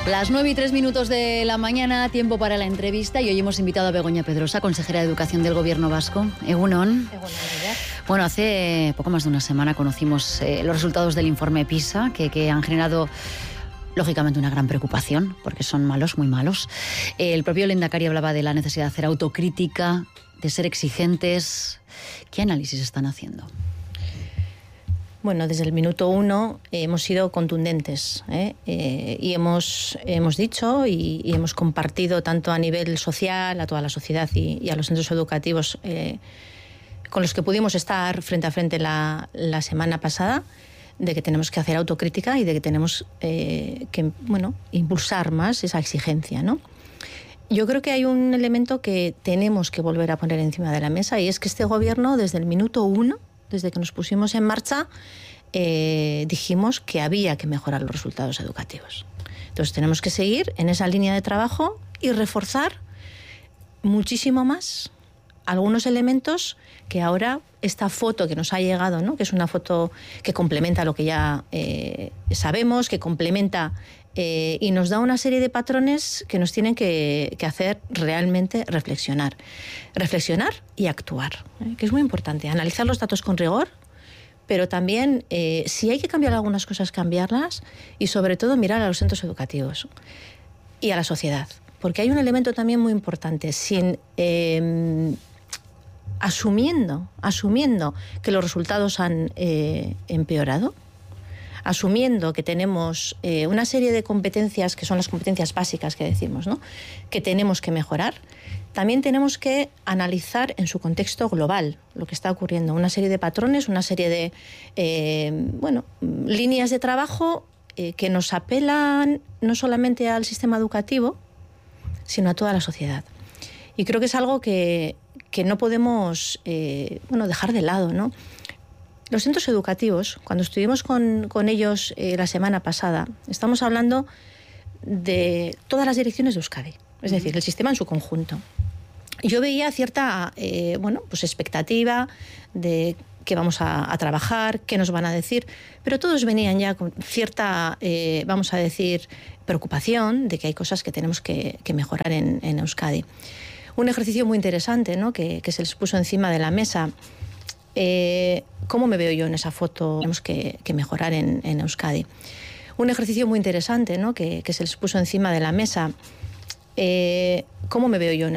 Las 9:03 de la mañana, tiempo para la entrevista, y hoy hemos invitado a Begoña Pedrosa, consejera de Educación del Gobierno vasco. Egunon. Bueno, hace poco más de una semana conocimos los resultados del informe PISA, que han generado lógicamente una gran preocupación, porque son malos, muy malos. El propio Lehendakari hablaba de la necesidad de hacer autocrítica, de ser exigentes. ¿Qué análisis están haciendo? Bueno, desde el minuto 1 hemos sido contundentes, y hemos dicho y hemos compartido tanto a nivel social, a toda la sociedad y a los centros educativos con los que pudimos estar frente a frente la semana pasada, de que tenemos que hacer autocrítica y de que tenemos que impulsar más esa exigencia, ¿no? Yo creo que hay un elemento que tenemos que volver a poner encima de la mesa, y es que este gobierno, desde el minuto 1, desde que nos pusimos en marcha, dijimos que había que mejorar los resultados educativos. Entonces tenemos que seguir en esa línea de trabajo y reforzar muchísimo más algunos elementos que ahora esta foto que nos ha llegado, ¿no?, que es una foto que complementa lo que ya sabemos, que complementa y nos da una serie de patrones que nos tienen que hacer realmente reflexionar y actuar, que es muy importante. Analizar los datos con rigor, pero también si hay que cambiar algunas cosas, cambiarlas, y sobre todo mirar a los centros educativos y a la sociedad, porque hay un elemento también muy importante. Asumiendo que los resultados han empeorado, asumiendo que tenemos una serie de competencias que son las competencias básicas que decimos, ¿no?, que tenemos que mejorar, también tenemos que analizar en su contexto global lo que está ocurriendo, una serie de patrones, una serie de líneas de trabajo que nos apelan no solamente al sistema educativo, sino a toda la sociedad. Y creo que es algo que no podemos dejar de lado, ¿no? Los centros educativos, cuando estuvimos con ellos la semana pasada, estamos hablando de todas las direcciones de Euskadi, es decir, el sistema en su conjunto. Yo veía cierta expectativa de qué vamos a trabajar, qué nos van a decir, pero todos venían ya con cierta, preocupación de que hay cosas que tenemos que mejorar en Euskadi. Un ejercicio muy interesante, ¿no?, que se les puso encima de la mesa. ¿Cómo me veo yo en esa foto? Tenemos que mejorar en Euskadi. Un ejercicio muy interesante, ¿no?, que se les puso encima de la mesa. ¿Cómo me veo yo en